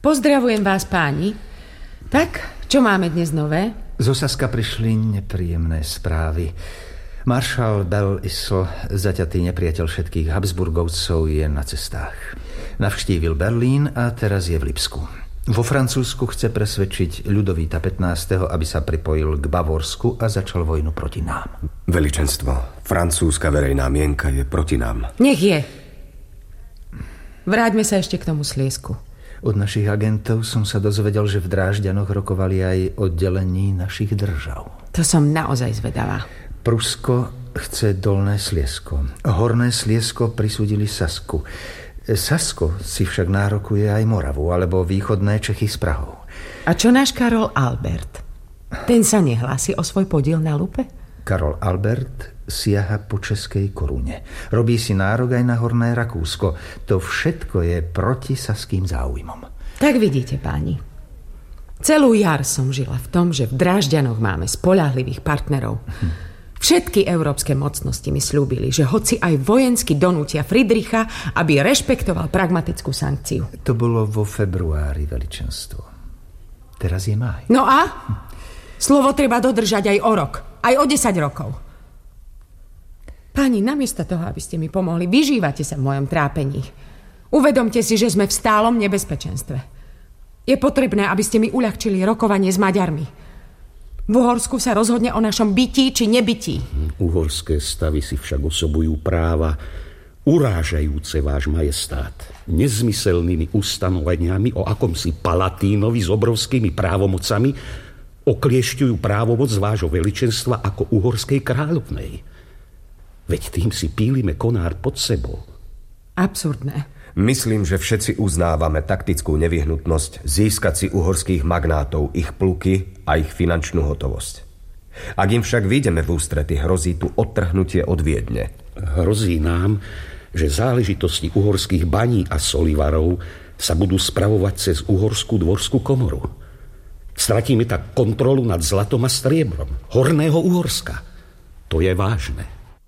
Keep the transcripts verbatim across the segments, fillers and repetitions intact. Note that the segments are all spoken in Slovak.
Pozdravujem vás, páni. Tak, čo máme dnes nové? Zo Saska prišli nepríjemné správy. Maršal Belle-Isle, zaťatý nepriateľ všetkých Habsburgovcov, je na cestách. Navštívil Berlín a teraz je v Lipsku. Vo Francúzsku chce presvedčiť Ľudovíta pätnásteho, aby sa pripojil k Bavorsku a začal vojnu proti nám. Veličenstvo, francúzska verejná mienka je proti nám. Nech je. Vráťme sa ešte k tomu Sliesku. Od našich agentov som sa dozvedel, že v Drážďanoch rokovali aj o delení našich držav. To som naozaj zvedavá. Prusko chce Dolné Sliesko. Horné Sliesko prisúdili Sasku. Sasko si však nárokuje aj Moravu, alebo východné Čechy s Prahou. A čo náš Karol Albert? Ten sa nehlási o svoj podiel na lupe? Karol Albert siaha po českej korune. Robí si nárok aj na Horné Rakúsko. To všetko je proti saským záujmom. Tak vidíte, páni. Celú jar som žila v tom, že v Drážďanoch máme spoľahlivých partnerov. Hm. Všetky európske mocnosti mi sľúbili, že hoci aj vojensky donútia Friedricha, aby rešpektoval pragmatickú sankciu. To bolo vo februári, veličenstvo. Teraz je máj. No a? Slovo treba dodržať aj o rok. Aj o desať rokov. Páni, namiesto toho, aby ste mi pomohli, vyžívate sa v mojom trápení. Uvedomte si, že sme v stálom nebezpečenstve. Je potrebné, aby ste mi uľahčili rokovanie s Maďarmi. V Uhorsku sa rozhodne o našom bytí či nebytí. Uhorské stavy si však osobujú práva urážajúce váš majestát nezmyselnými ustanoveniami o akomsi palatínovi s obrovskými právomocami okliešťujú právomoc vášho veličenstva ako uhorskej kráľovnej. Veď tým si pílime konár pod sebou. Absurdné. Myslím, že všetci uznávame taktickú nevyhnutnosť získať si uhorských magnátov ich pluky a ich finančnú hotovosť. Ak im však vyjdeme v ústrety, hrozí tu odtrhnutie od Viedne. Hrozí nám, že záležitosti uhorských baní a solivarov sa budú spravovať cez uhorskú dvorskú komoru. Stratíme tak kontrolu nad zlatom a striebrom Horného Uhorska. To je vážne.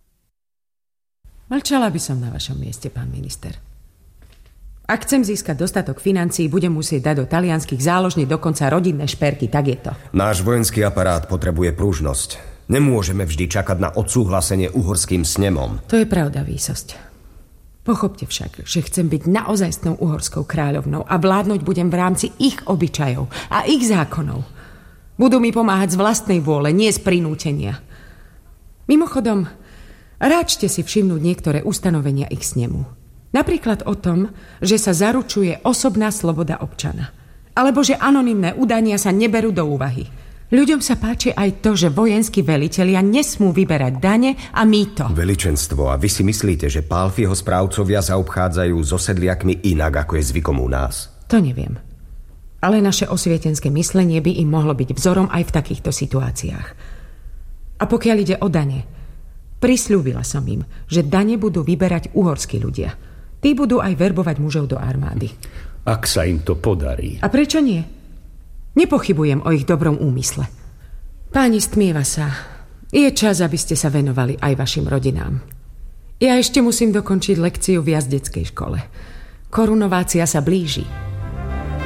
Mlčala by som na vašom mieste, pán minister. Ak chcem získať dostatok financií, budem musieť dať do talianskych záložní dokonca rodinné šperky, tak je to. Náš vojenský aparát potrebuje pružnosť. Nemôžeme vždy čakať na odsúhlasenie uhorským snemom. To je pravda, výsosť. Pochopte však, že chcem byť naozajstnou uhorskou kráľovnou a vládnuť budem v rámci ich obyčajov a ich zákonov. Budú mi pomáhať z vlastnej vôle, nie z prinútenia. Mimochodom, ráčte si všimnúť niektoré ustanovenia ich snemu. Napríklad o tom, že sa zaručuje osobná sloboda občana. Alebo že anonymné údania sa neberú do úvahy. Ľuďom sa páči aj to, že vojenskí velitelia nesmú vyberať dane a mýto. Veličenstvo, a vy si myslíte, že Pálfiho správcovia zaobchádzajú so sedliakmi inak, ako je zvykom u nás? To neviem. Ale naše osvietenské myslenie by im mohlo byť vzorom aj v takýchto situáciách. A pokiaľ ide o dane, prisľúbila som im, že dane budú vyberať uhorskí ľudia. Tí budú aj verbovať mužov do armády. Ak sa im to podarí. A prečo nie? Nepochybujem o ich dobrom úmysle. Páni, stmieva sa. Je čas, aby ste sa venovali aj vašim rodinám. Ja ešte musím dokončiť lekciu v jazdeckej škole. Korunovácia sa blíži.